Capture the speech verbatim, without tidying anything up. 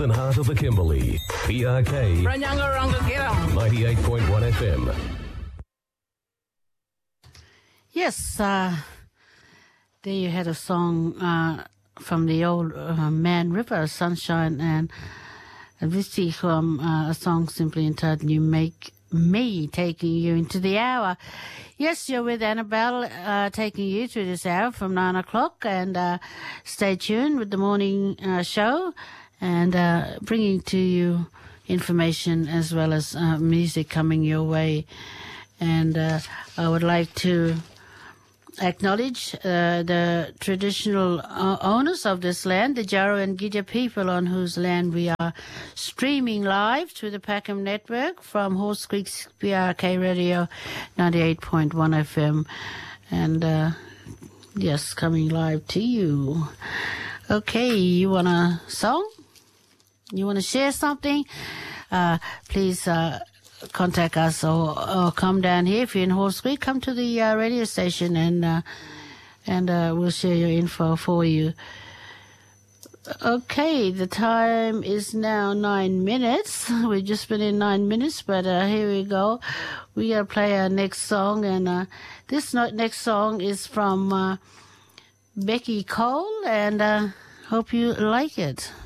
Western heart of the Kimberley. P R K ninety-eight point one F M. Yes, uh, there you had a song uh, from the old uh, Man River, Sunshine and Vici from uh, a song simply entitled You Make Me, taking you into the hour. Yes, you're with Annabelle, uh, taking you through this hour from nine o'clock, and uh, stay tuned with the morning uh, show and uh, bringing to you information as well as uh, music coming your way. And uh, I would like to acknowledge uh, the traditional uh, owners of this land, the Jaro and Gidja people on whose land we are streaming live through the Packham network from Horse Creek P R K Radio ninety-eight point one F M. And uh, yes, coming live to you. Okay, you want a song? You want to share something? Uh, please uh, contact us or, or come down here. If you're in Horse Creek, come to the uh, radio station and uh, and uh, we'll share your info for you. Okay, the time is now nine minutes. We've just been in nine minutes, but uh, here we go. We gotta play our next song, and uh, this next song is from uh, Becky Cole, and uh, hope you like it.